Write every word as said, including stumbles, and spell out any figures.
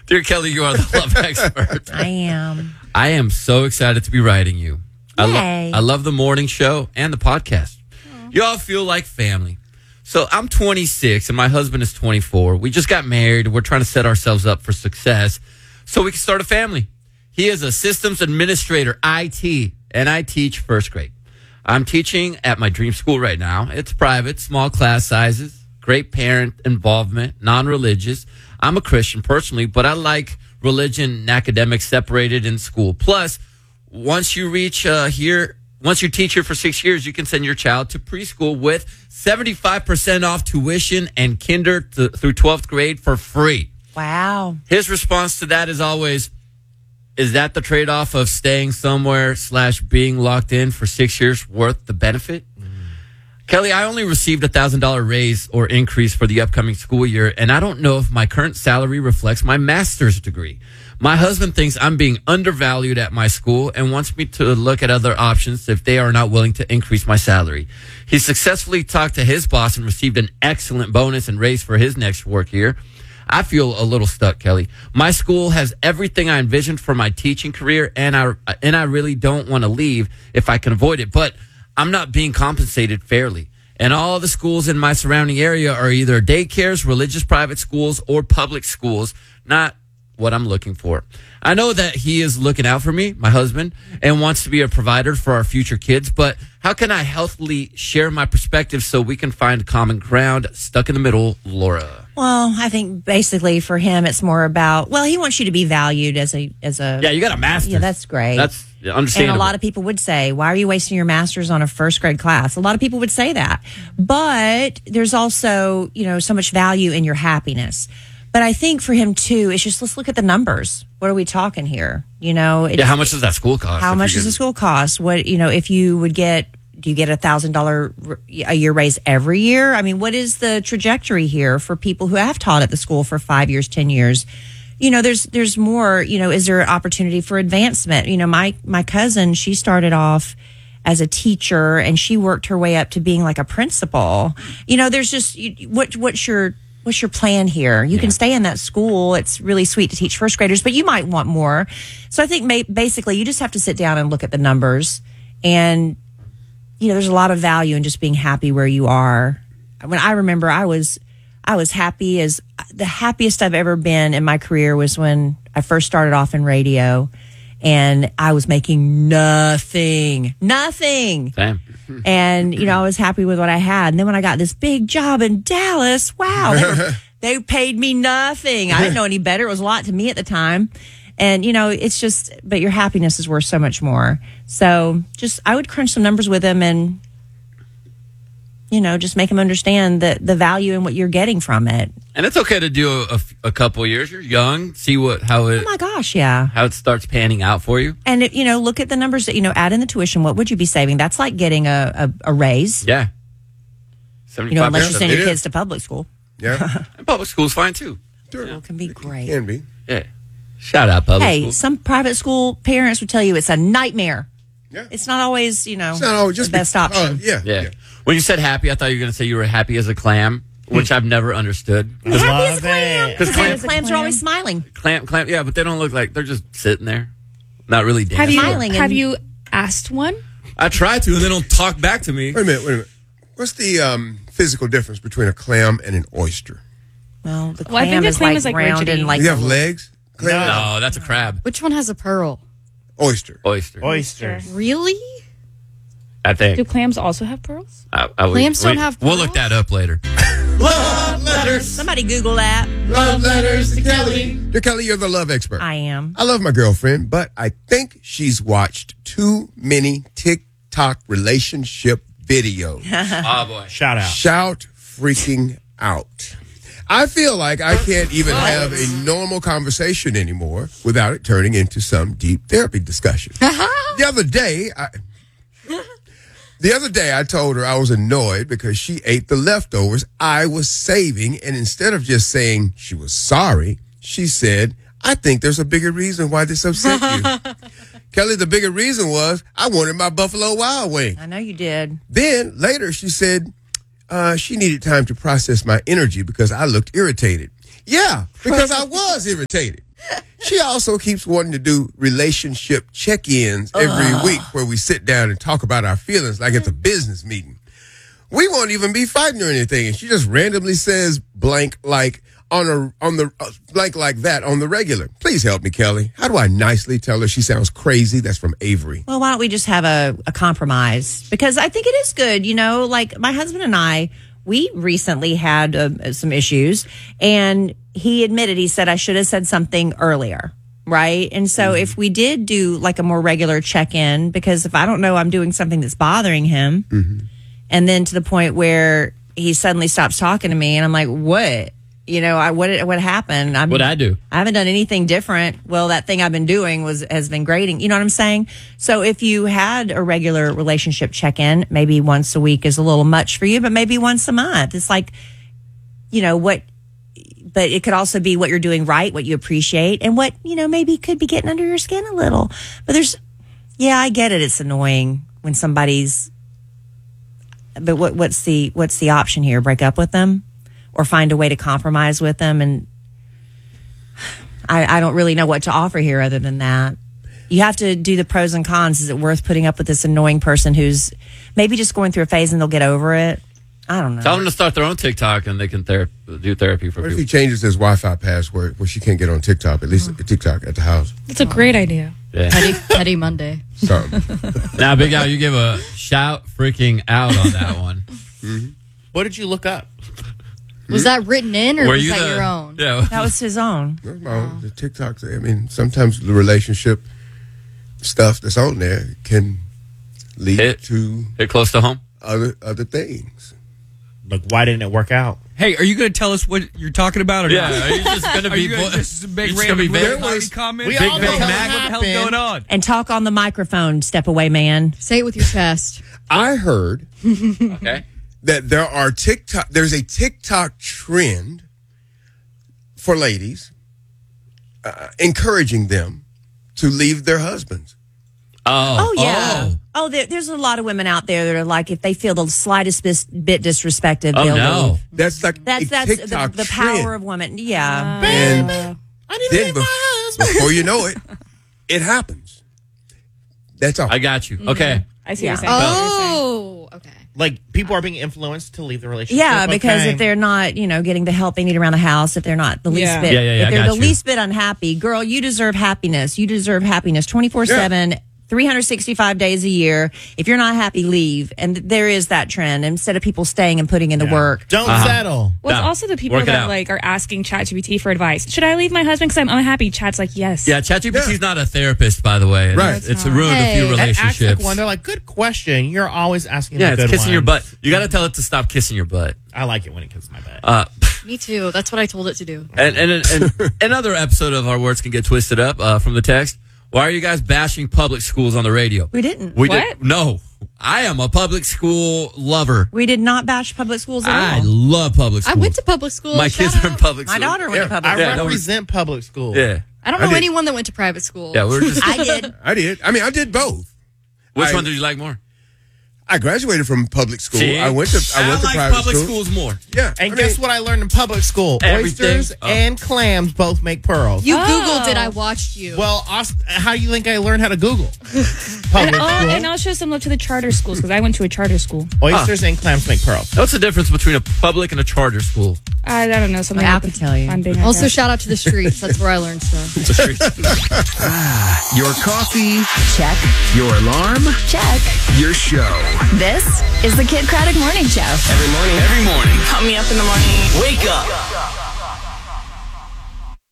Dear Kelly, you are the love expert. I am. I am so excited to be writing you. I, Yay. lo- I love the morning show and the podcast. Aww. You all feel like family. So I'm twenty-six and my husband is twenty-four. We just got married. We're trying to set ourselves up for success so we can start a family. He is a systems administrator, I T, and I teach first grade. I'm teaching at my dream school right now. It's private, small class sizes, great parent involvement, non-religious. I'm a Christian personally, but I like religion and academics separated in school. Plus, once you reach uh, here, once you teach here for six years, you can send your child to preschool with seventy-five percent off tuition and kinder to, through twelfth grade for free. Wow. His response to that is always, is that the trade-off of staying somewhere slash being locked in for six years worth the benefit? Kelly, I only received a one thousand dollars raise or increase for the upcoming school year, and I don't know if my current salary reflects my master's degree. My husband thinks I'm being undervalued at my school and wants me to look at other options if they are not willing to increase my salary. He successfully talked to his boss and received an excellent bonus and raise for his next work year. I feel a little stuck, Kelly. My school has everything I envisioned for my teaching career, and I and I really don't want to leave if I can avoid it, but I'm not being compensated fairly. And all the schools in my surrounding area are either daycares, religious private schools, or public schools, not what I'm looking for. I know that he is looking out for me, my husband, and wants to be a provider for our future kids, but how can I healthily share my perspective so we can find common ground? Stuck in the middle, Laura. Well, I think basically for him, it's more about, well, he wants you to be valued as a, as a. Yeah, you got a master's. Yeah, that's great. That's understandable. And a lot of people would say, why are you wasting your master's on a first grade class? A lot of people would say that. But there's also, you know, so much value in your happiness. But I think for him too, it's just, let's look at the numbers. What are we talking here? You know, it's, yeah. How much does that school cost? How much does the school cost? What, you know, if you would get, do you get a thousand dollar a year raise every year? I mean, what is the trajectory here for people who have taught at the school for five years, ten years? You know, there's, there's more, you know, is there an opportunity for advancement? You know, my, my cousin, she started off as a teacher and she worked her way up to being like a principal. You know, there's just, what, what's your, what's your plan here? You yeah. can stay in that school. It's really sweet to teach first graders, but you might want more. So I think may, basically you just have to sit down and look at the numbers. And, you know, there's a lot of value in just being happy where you are. When I remember I was, I was happy as the happiest I've ever been in my career was when I first started off in radio and I was making nothing, nothing. Same. And, you know, I was happy with what I had. And then when I got this big job in Dallas, wow, they, were, they paid me nothing. I didn't know any better. It was a lot to me at the time. And, you know, it's just, but your happiness is worth so much more. So just, I would crunch some numbers with him and, you know, just make him understand the, the value in what you're getting from it. And it's okay to do a, a couple of years. You're young. See what, how it, oh my gosh, yeah. how it starts panning out for you. And, it, you know, look at the numbers that, you know, add in the tuition. What would you be saving? That's like getting a, a, a raise. Yeah. You know, unless you send your kids to public school. Yeah. And public school's fine too. Sure. It can be great. It can be. Yeah. Shout out public hey, school. some private school parents would tell you it's a nightmare. Yeah. It's not always, you know, It's not always just the best be- option. uh, yeah, Yeah. yeah. When you said happy, I thought you were going to say you were happy as a clam, which I've never understood. Happy as a Love clam. it. Because Clams, clam- clams are always smiling. Clam, clam, yeah, but they don't look like they're just sitting there, not really dancing. Have you Smiling have and- you asked one? I try to, and they don't talk back to me. Wait a minute, wait a minute. What's the um, physical difference between a clam and an oyster? Well, the Well, I think clam the is clam like is, like, round rigidy. and like you have legs? Clam? No, that's a crab. Which one has a pearl? Oyster. Oyster. Oyster. Really? I think. Do clams also have pearls? I, I, Clams don't have We'll look that up later. Love letters. Somebody Google that. Love letters to Kelly. Dear Kelly, you're the love expert. I am. I love my girlfriend, but I think she's watched too many TikTok relationship videos. Oh, boy. Shout out. Shout freaking out. I feel like I can't even have a normal conversation anymore without it turning into some deep therapy discussion. The other day, I, the other day I told her I was annoyed because she ate the leftovers I was saving, and instead of just saying she was sorry, she said, I think there's a bigger reason why this upset you. Kelly, the bigger reason was I wanted my Buffalo Wild Wing. I know you did. Then later she said uh, she needed time to process my energy because I looked irritated. Yeah, because I was irritated. She also keeps wanting to do relationship check-ins every Ugh. week where we sit down and talk about our feelings like it's a business meeting. We won't even be fighting or anything. And she just randomly says blank like on a on the uh, blank like that on the regular. Please help me, Kelly. How do I nicely tell her she sounds crazy? That's from Avery. Well, why don't we just have a, a compromise? Because I think it is good. You know, like my husband and I, we recently had uh, some issues, and he admitted, he said, I should have said something earlier. Right. And so mm-hmm. if we did do like a more regular check in, because if I don't know I'm doing something that's bothering him, mm-hmm. and then to the point where he suddenly stops talking to me and I'm like, what? You know, I, what what happened? I'm, What'd I do? I haven't done anything different. Well, that thing I've been doing was has been grating. You know what I'm saying? So if you had a regular relationship check-in, maybe once a week is a little much for you, but maybe once a month. It's like, you know, what, but it could also be what you're doing right, what you appreciate, and what, you know, maybe could be getting under your skin a little. But there's, yeah, I get it. It's annoying when somebody's, but what what's the what's the option here? Break up with them? Or find a way to compromise with them, and I, I don't really know what to offer here other than that. You have to do the pros and cons. Is it worth putting up with this annoying person who's maybe just going through a phase and they'll get over it? I don't know. Tell them to start their own TikTok and they can ther- do therapy for What if people. he changes his Wi-Fi password where she can't get on TikTok, at least TikTok at the house? That's a great idea. Yeah. Petty, Petty Monday. So, Now, Big Al, you give a shout freaking out on that one. mm-hmm. What did you look up? Was that written in, or Were was you that the- your own? Yeah. That was his own. well, the TikToks, I mean, sometimes the relationship stuff that's on there can lead Hit. to Hit close to home. other other things. Like, why didn't it work out? Hey, are you going to tell us what you're talking about or Yeah. not? Are you just going to Are be you gonna bo- just a big you just gonna random be little big- There tiny was- comment? we Big all Big know what Mac, what the hell's happened. going on? And talk on the microphone. Step away, man. Say it with your chest. I heard Okay. that there are TikTok, there's a TikTok trend for ladies uh, encouraging them to leave their husbands. Oh. Oh, yeah. Oh, Oh, there, there's a lot of women out there that are like, if they feel the slightest bis- bit disrespected, Oh, they'll no. leave. That's like That's a that's TikTok the, the trend. power of women. Yeah. And I didn't then leave be- my husband. before you know it, it happens. That's all. I got you. Okay. I see Yeah. what you're saying. Oh, okay. Like, people are being influenced to leave the relationship. Yeah, because okay. if they're not, you know, getting the help they need around the house, if they're not the least Yeah. bit, Yeah, yeah, yeah, I if they're got the you. least bit unhappy, girl, you deserve happiness. You deserve happiness twenty-four seven, three hundred sixty-five days a year. If you're not happy, leave. And there is that trend. Instead of people staying and putting in the Yeah. work. Don't Uh-huh. settle. Well, it's No. also the people Work it that out. like are asking ChatGPT for advice. Should I leave my husband because I'm unhappy? Chat's like, yes. Yeah, ChatGPT is Yeah. not a therapist, by the way. Right. It's, it's ruined a Hey. few And And ask relationships. like one. They're like, good question. You're always asking Yeah, the it's good kissing your ones. butt. You got to tell it to stop kissing your butt. I like it when it kisses my butt. Uh, Me too. That's what I told it to do. and, and, and another episode of Our Words Can Get Twisted Up uh, from the text. Why are you guys bashing public schools on the radio? We didn't. We What? did no. I am a public school lover. We did not bash public schools at I all. love public I schools. went to public school. My Shout kids are in out. public My school. daughter went to public I Yeah, that was- represent public school. Yeah. I don't I know did. anyone that went to private school. Yeah, we were just. I did. I did. I mean, I did both. Which I- one did you like more? I graduated from public school. See? I went to I went to like private public school. schools more. Yeah. And I guess mean, what I learned in public school? Everything. Oysters Oh. and clams both make pearls. You Oh. Googled it. I watched you. well, Aust- how do you think I learned how to Google? Public And, oh, school. and I'll show some love to the charter schools because I went to a charter school. Oysters and clams make pearls. What's the difference between a public and a charter school? I, I don't know something. I like could the tell you. funding, I also, guess. shout out to the streets. That's where I learned stuff. Your coffee, Check. your alarm, Check. your show. This is the Kid Craddock Morning Show. Every morning. Every morning. Pump me up in the morning. Wake up